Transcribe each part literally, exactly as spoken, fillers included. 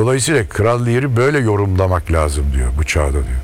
Dolayısıyla Kral Lear'i böyle yorumlamak lazım diyor bu çağda diyor.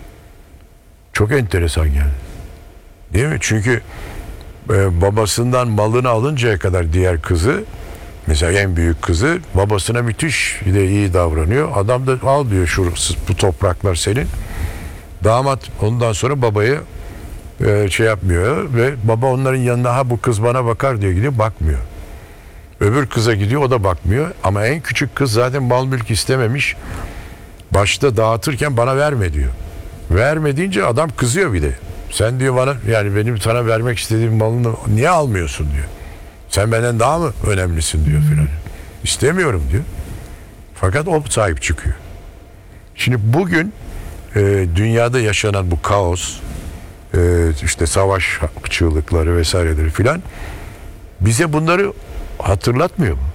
Çok enteresan yani. Değil mi? Çünkü e, babasından malını alıncaya kadar diğer kızı, mesela en büyük kızı babasına müthiş de iyi davranıyor. Adam da al diyor şu bu topraklar senin. Damat ondan sonra babayı e, şey yapmıyor ve baba onların yanına ha bu kız bana bakar diyor, gidiyor bakmıyor. Öbür kıza gidiyor, o da bakmıyor. Ama en küçük kız zaten mal mülk istememiş. Başta dağıtırken bana verme diyor. Verme deyince adam kızıyor bir de. Sen diyor bana, yani benim sana vermek istediğim malını niye almıyorsun diyor. Sen benden daha mı önemlisin diyor filan. İstemiyorum diyor. Fakat o sahip çıkıyor. Şimdi bugün e, dünyada yaşanan bu kaos, e, işte savaş çığlıkları vesaireleri filan bize bunları hatırlatmıyor mu?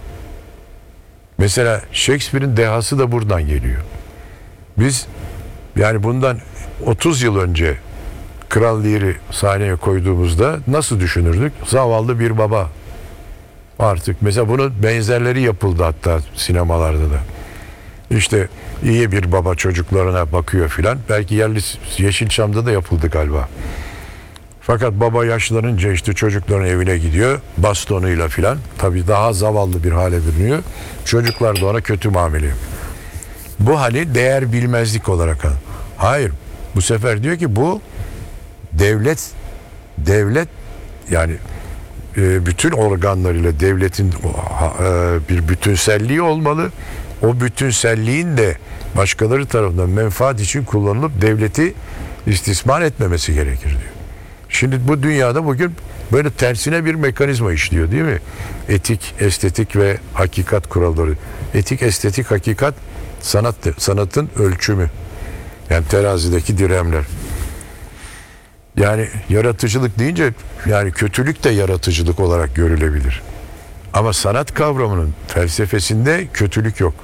Mesela Shakespeare'in dehası da buradan geliyor. Biz yani bundan otuz yıl önce Kral Lear'i sahneye koyduğumuzda nasıl düşünürdük? Zavallı bir baba. Artık mesela bunun benzerleri yapıldı hatta sinemalarda da. İşte iyi bir baba çocuklarına bakıyor filan. Belki yerli Yeşilçam'da da yapıldı galiba. Fakat baba yaşlanınca işte çocukların evine gidiyor bastonuyla filan. Tabii daha zavallı bir hale bürünüyor. Çocuklar da ona kötü muamele yapıyor. Bu hani değer bilmezlik olarak. Hayır. Bu sefer diyor ki bu devlet devlet yani e, bütün organlarıyla devletin e, bir bütünselliği olmalı. O bütünselliğin de başkaları tarafından menfaat için kullanılıp devleti istismar etmemesi gerekir diyor. Şimdi bu dünyada bugün böyle tersine bir mekanizma işliyor değil mi? Etik, estetik ve hakikat kuralları. Etik, estetik, hakikat sanat sanatın ölçümü. Yani terazideki dirhemler. Yani yaratıcılık deyince yani kötülük de yaratıcılık olarak görülebilir. Ama sanat kavramının felsefesinde kötülük yok.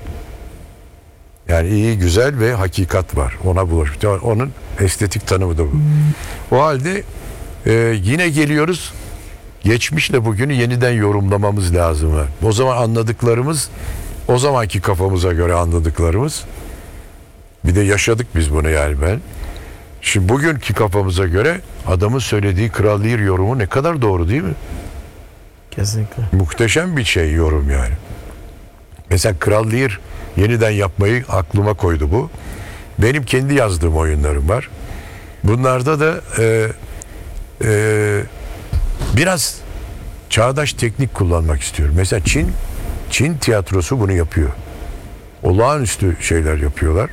Yani iyi, güzel ve hakikat var. Ona bulaşmış. Onun estetik tanımı da bu. O halde e, yine geliyoruz. Geçmişle bugünü yeniden yorumlamamız lazım. O zaman anladıklarımız, o zamanki kafamıza göre anladıklarımız. Bir de yaşadık biz bunu yani ben. Şimdi bugünkü kafamıza göre adamın söylediği Kral Lear yorumu ne kadar doğru değil mi? Kesinlikle. Muhteşem bir şey yorum yani. Mesela Kral Lear yeniden yapmayı aklıma koydu bu. Benim kendi yazdığım oyunlarım var. Bunlarda da e, e, biraz çağdaş teknik kullanmak istiyorum. Mesela Çin, Çin tiyatrosu bunu yapıyor. Olağanüstü şeyler yapıyorlar.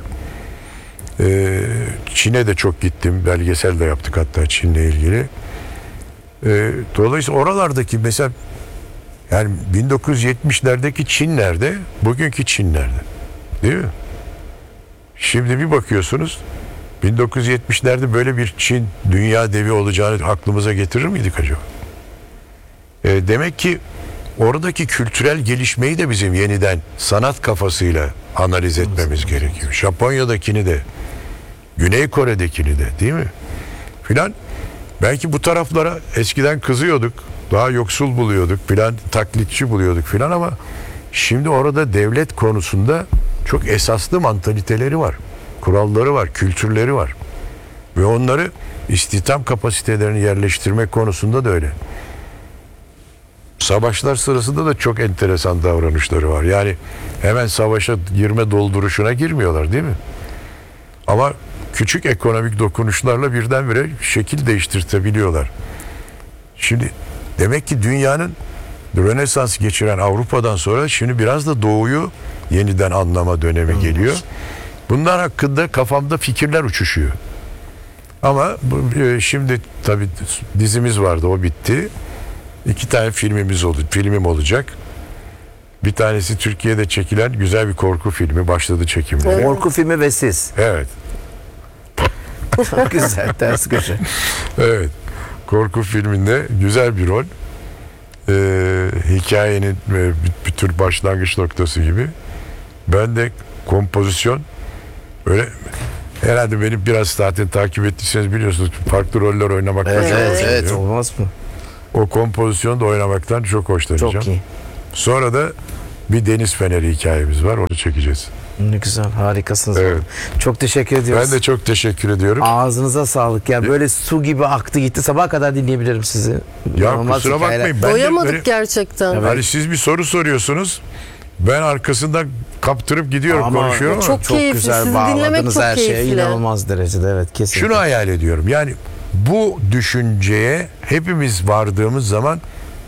Ee, Çin'e de çok gittim. Belgesel de yaptık hatta Çin'le ilgili. Ee, dolayısıyla oralardaki mesela yani bin dokuz yüz yetmişlerdeki Çin nerede? Bugünkü Çin nerede? Değil mi? Şimdi bir bakıyorsunuz bin dokuz yüz yetmişlerde böyle bir Çin dünya devi olacağını aklımıza getirir miydik acaba? Ee, demek ki oradaki kültürel gelişmeyi de bizim yeniden sanat kafasıyla analiz etmemiz gerekiyor. Japonya'dakini de, Güney Kore'dekini de değil mi? Filan. Belki bu taraflara eskiden kızıyorduk, daha yoksul buluyorduk filan, taklitçi buluyorduk filan ama şimdi orada devlet konusunda çok esaslı mantaliteleri var, kuralları var, kültürleri var. Ve onları istihdam kapasitelerini yerleştirmek konusunda da öyle. Savaşlar sırasında da çok enteresan davranışları var. Yani hemen savaşa girme dolduruşuna girmiyorlar değil mi? Ama küçük ekonomik dokunuşlarla birdenbire şekil değiştirtebiliyorlar. Şimdi demek ki dünyanın Rönesans geçiren Avrupa'dan sonra şimdi biraz da Doğu'yu yeniden anlama dönemi geliyor. Bunlar hakkında kafamda fikirler uçuşuyor. Ama şimdi tabii dizimiz vardı, o bitti. İki tane filmimiz oldu. Filmim olacak. Bir tanesi Türkiye'de çekilen güzel bir korku filmi. Başladı çekimleri. Korku filmi ve siz. Evet. Güzel, ters köşe. Evet. Korku filminde güzel bir rol. Ee, hikayenin e, bir tür başlangıç noktası gibi. Ben de kompozisyon öyle herhalde benim biraz zaten takip ettiyseniz biliyorsunuz farklı roller oynamaktan Evet, çok evet, hoşlanıyorum. evet, olmaz mı? O kompozisyonu da oynamaktan çok hoşlanacağım. Çok iyi. Sonra da bir deniz feneri hikayemiz var. Onu çekeceğiz. Ne güzel, harikasınız. Evet. Çok teşekkür ediyoruz. Ben de çok teşekkür ediyorum. Ağzınıza sağlık ya. Böyle su gibi aktı gitti. Sabaha kadar dinleyebilirim sizi. Ya İnanılmaz kusura hikayeler. bakmayın. Ben de Doyamadık böyle- gerçekten. Evet. Hani siz bir soru soruyorsunuz. Ben arkasından kaptırıp gidiyorum, Ama konuşuyorum ama çok çok keyifli. güzel Sizi bağladınız dinlemek çok her şeye. keyifli. İnanılmaz derecede, evet, kesinlikle. şunu hayal ediyorum. Yani bu düşünceye hepimiz vardığımız zaman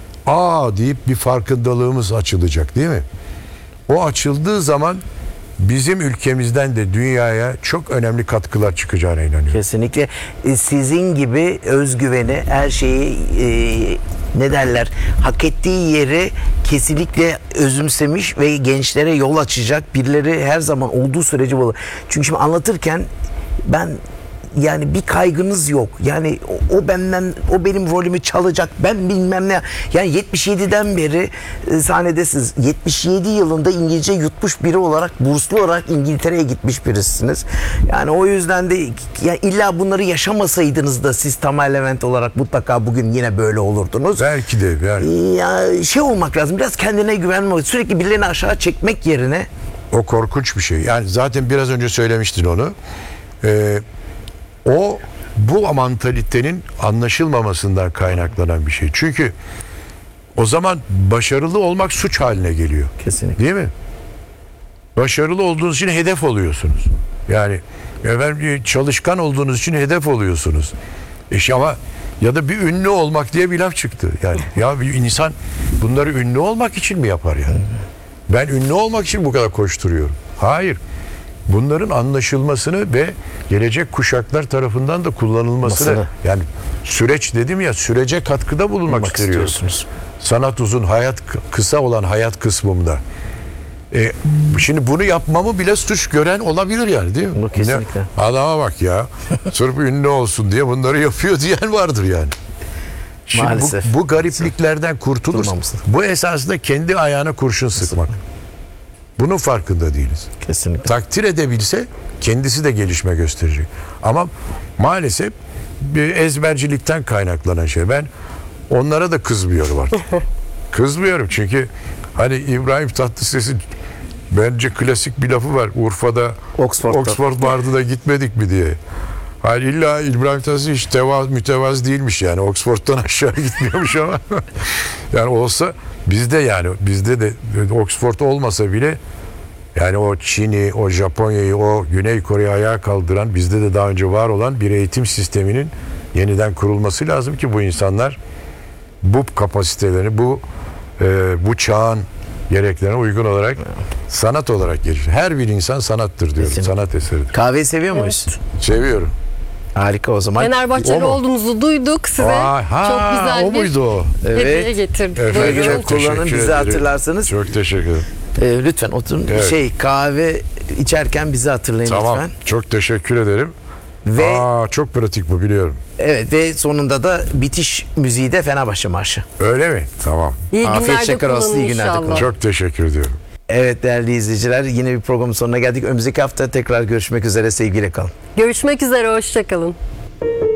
aa deyip bir farkındalığımız açılacak, değil mi? O açıldığı zaman bizim ülkemizden de dünyaya çok önemli katkılar çıkacağına inanıyorum. Kesinlikle. E, sizin gibi özgüveni, her şeyi e, ne derler, hak ettiği yeri kesinlikle özümsemiş ve gençlere yol açacak birileri her zaman olduğu sürece bu. Çünkü şimdi anlatırken ben, yani bir kaygınız yok. Yani o, o benden, o benim rolümü çalacak. Ben bilmem ne. Yani yetmiş yediden beri e, sahnedesiniz. yetmiş yedi yılında İngilizce yutmuş biri olarak, burslu olarak İngiltere'ye gitmiş birisiniz. Yani o yüzden de ya illa bunları yaşamasaydınız da siz Tamer Levent olarak mutlaka bugün yine böyle olurdunuz. Belki de yani Ya şey olmak lazım. Biraz kendine güvenmek. Sürekli birilerini aşağı çekmek yerine. o korkunç bir şey. Yani zaten biraz önce söylemiştin onu. Ee, o bu mantalitenin anlaşılmamasından kaynaklanan bir şey. Çünkü o zaman başarılı olmak suç haline geliyor. Kesinlikle. Değil mi? Başarılı olduğunuz için hedef oluyorsunuz. Yani efendim, çalışkan olduğunuz için hedef oluyorsunuz. İşte ama ya da bir ünlü olmak diye bir laf çıktı. Yani ya bir insan bunları ünlü olmak için mi yapar yani? Ben ünlü olmak için bu kadar koşturuyorum. Hayır. Bunların anlaşılmasını ve gelecek kuşaklar tarafından da kullanılmasını, Masını. yani süreç dedim ya, sürece katkıda bulunmak Bulmak istiyoruz. istiyorsunuz. Sanat uzun, hayat k- kısa olan hayat kısmımda. E, şimdi bunu yapmamı bile suç gören olabilir yani, değil mi? Bu kesinlikle. Ne- Adama bak ya. Sırf ünlü olsun diye bunları yapıyor diyen vardır yani. Şimdi Maalesef. bu, bu garipliklerden kurtuluruz. Durmamız lazım. Bu esasında kendi ayağına kurşun sıkmak. Bunun farkında değiliz. Kesinlikle. Takdir edebilse kendisi de gelişme gösterecek. Ama maalesef bir ezbercilikten kaynaklanan şey. Ben onlara da kızmıyorum artık. Kızmıyorum çünkü hani İbrahim Tatlıses'in bence klasik bir lafı var. Urfa'da Oxford'da. Oxford vardı da gitmedik mi diye. Hani illa İbrahim Tatlıses hiç tevaz, mütevaz değilmiş yani. Oxford'dan aşağı gitmiyormuş ama. Yani olsa bizde, yani bizde de Oxford olmasa bile yani o Çin'i, o Japonya'yı, o Güney Kore'yi ayağa kaldıran, bizde de daha önce var olan bir eğitim sisteminin yeniden kurulması lazım ki bu insanlar bu kapasitelerini, bu e, bu çağın gereklerine uygun olarak sanat olarak gelişir. Her bir insan sanattır diyorum. Kesinlikle. Sanat eseridir. Kahveyi seviyor muyuz? Seviyorum. Harika o zaman. Fenerbahçeli O mu? olduğunuzu duyduk. Size Vay, ha, çok güzel o bir muydu o? hediye Evet. getirdik. Efendim, Güle güle Buyurun. çok teşekkür kullanın, bizi ederim. hatırlarsanız. Çok teşekkür ederim. Ee, lütfen oturun. Evet. Şey, kahve içerken bizi hatırlayın Tamam. lütfen. Çok teşekkür ederim. Ve Aa, çok pratik bu, biliyorum. evet, ve sonunda da bitiş müziği de Fenerbahçe marşı. Öyle mi? Tamam. İyi Afiyet günlerde şeker olsun, kullanın iyi günlerde inşallah. kullanın. Çok teşekkür ediyorum. Evet değerli izleyiciler, yine bir programın sonuna geldik. Önümüzdeki hafta tekrar görüşmek üzere, sevgiyle kalın. Görüşmek üzere, hoşçakalın.